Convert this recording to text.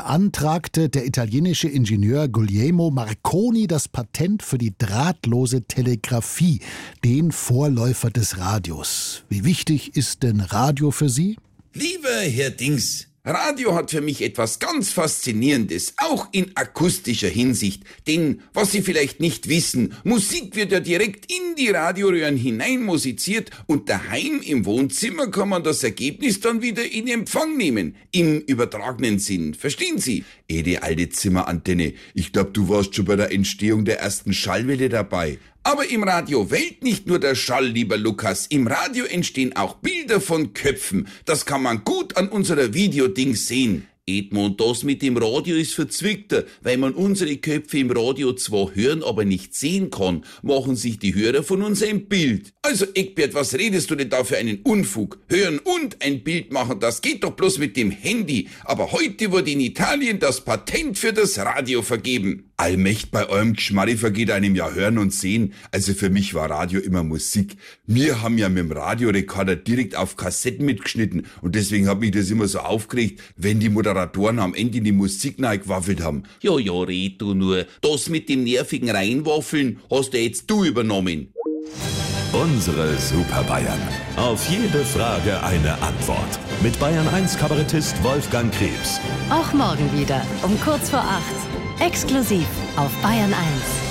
beantragte der italienische Ingenieur Guglielmo Marconi das Patent für die drahtlose Telegrafie, den Vorläufer des Radios. Wie wichtig ist denn Radio für Sie? Lieber Herr Dings, Radio hat für mich etwas ganz Faszinierendes, auch in akustischer Hinsicht. Denn, was Sie vielleicht nicht wissen, Musik wird ja direkt in die Radioröhren hinein musiziert und daheim im Wohnzimmer kann man das Ergebnis dann wieder in Empfang nehmen. Im übertragenen Sinn, verstehen Sie? Die alte Zimmerantenne, ich glaub, du warst schon bei der Entstehung der ersten Schallwelle dabei. Aber im Radio wählt nicht nur der Schall, lieber Lukas. Im Radio entstehen auch Bilder von Köpfen. Das kann man gut an unserer Videodings sehen. Edmund, das mit dem Radio ist verzwickter, weil man unsere Köpfe im Radio zwar hören, aber nicht sehen kann, machen sich die Hörer von uns ein Bild. Also Eckbert, was redest du denn da für einen Unfug? Hören und ein Bild machen, das geht doch bloß mit dem Handy. Aber heute wurde in Italien das Patent für das Radio vergeben. Allmächt, bei eurem Geschmarri vergeht einem ja Hören und Sehen. Also für mich war Radio immer Musik. Wir haben ja mit dem Radiorekorder direkt auf Kassetten mitgeschnitten und deswegen hat mich das immer so aufgeregt, wenn die Moderatoren am Ende die Musik reingewaffelt haben. Ja, red du nur. Das mit dem nervigen Reinwaffeln hast ja jetzt du übernommen. Unsere Super Bayern. Auf jede Frage eine Antwort. Mit Bayern 1 Kabarettist Wolfgang Krebs. Auch morgen wieder um kurz vor 8. Exklusiv auf Bayern 1.